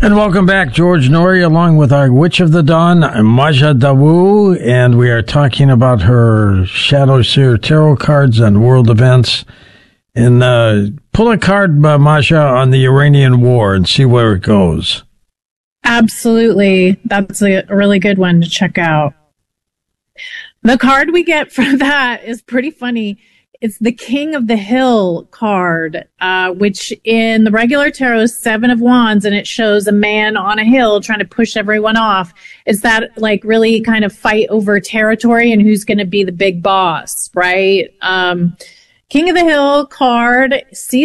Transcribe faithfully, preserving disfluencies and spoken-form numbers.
And welcome back, George Noory, along with our Witch of the Dawn, Maja Dawu, and we are talking about her Shadow Seer tarot cards and world events. And uh, pull a card, uh, Maja, on the Iranian war and see where it goes. Absolutely. That's a really good one to check out. The card we get for that is pretty funny. It's the King of the Hill card, uh, which in the regular tarot is Seven of Wands, and it shows a man on a hill trying to push everyone off. Is that like really kind of fight over territory and who's going to be the big boss, right? Um, King of the Hill card sees